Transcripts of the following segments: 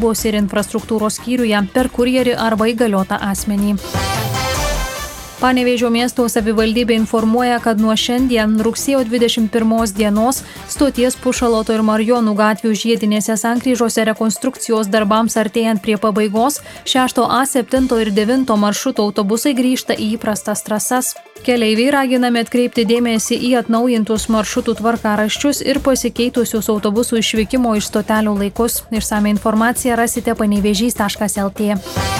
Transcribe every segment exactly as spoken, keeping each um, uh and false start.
bus ir infrastruktūros skyriuje per kurjerį arba įgaliotą asmenį. Panevėžio miesto savivaldybė informuoja, kad nuo šiandien rugsėjo dvidešimt pirmos dienos stoties Pušaloto ir Marijonų gatvių žiedinėse sankryžose rekonstrukcijos darbams artėjant prie pabaigos šešto A, septinto ir devinto maršruto autobusai grįžta į įprastas trasas. Keleiviai raginami atkreipti dėmesį į atnaujintus maršrutų tvarkaraščius ir pasikeitusius autobusų išvykimo iš stotelių laikus. Išsame informaciją rasite panevėžys taškas el tė.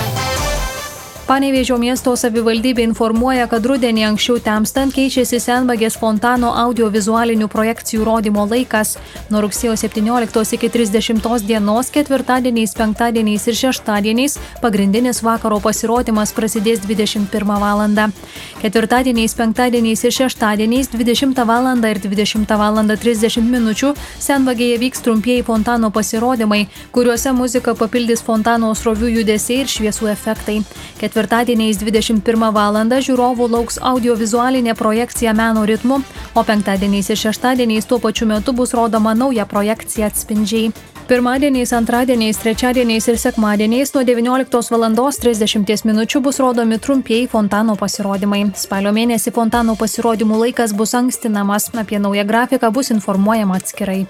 Panevėžio miesto savivaldybė informuoja, kad rudenį anksčiau temstant keičiasi Senvagės fontano audiovizualinių projekcijų rodymo laikas. Nuo rugsėjo septynioliktos iki trisdešimtos dienos ketvirtadieniais, penktadieniais ir šeštadieniais pagrindinis vakaro pasirodymas prasidės dvidešimt pirmą valandą. Ketvirtadieniais, penktadieniais ir šeštadieniais dvidešimtą valandą ir dvidešimtą valandą trisdešimt minučių Senvagėje vyks trumpieji fontano pasirodymai, kuriuose muziką papildys fontano srovių judesiai ir šviesų efektai. Ketvirtadieniais dvidešimt pirmą valandą žiūrovų lauks audiovizualinė projekcija meno ritmu, o penktadieniais ir šeštadieniais tuo pačiu metu bus rodoma nauja projekcija Atspindžiai. Pirmadieniais, antradieniais, trečiadieniais ir sekmadieniais nuo devynioliktos valandos trisdešimties minučių bus rodomi trumpieji fontano pasirodymai. Spalio mėnesį fontano pasirodymų laikas bus ankstinamas, apie naują grafiką bus informuojama atskirai.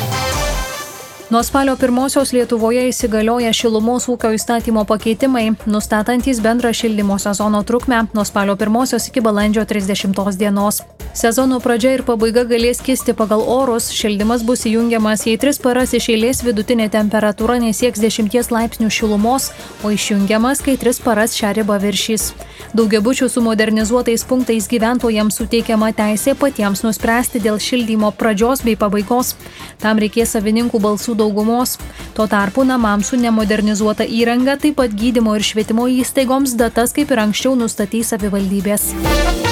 Nuo spalio pirmosios Lietuvoje įsigalioja šilumos ūkio įstatymo pakeitimai, nustatantys bendrą šildymo sezono trukmę nuo spalio pirmosios iki balandžio trisdešimtos dienos. Sezono pradžia ir pabaiga galės kisti pagal orus, šildymas bus įjungiamas, jei tris paras iš eilės vidutinė temperatūra nesieks dešimties laipsnių šilumos, o išjungiamas, kai tris paras šią ribą viršys. Daugiabučių su modernizuotais punktais gyventojams suteikiama teisė patiems nuspręsti dėl šildymo pradžios bei pabaigos. Tam reikės savininkų balsų daugumos. Tuo tarpu namams su nemodernizuota įranga, taip pat gydymo ir švietimo įstaigoms datas kaip ir anksčiau nustatys savivaldybės.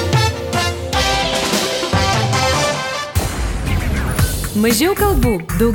Mažiau kalbų, daugiau